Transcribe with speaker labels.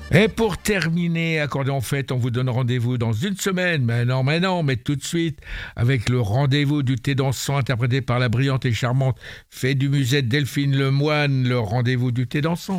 Speaker 1: Et pour terminer, Accordéon Fête, on vous donne rendez-vous dans une semaine. Mais tout de suite, avec le rendez-vous du thé dansant interprété par la brillante et charmante Fée du Musette Delphine Lemoine, le rendez-vous du thé dansant.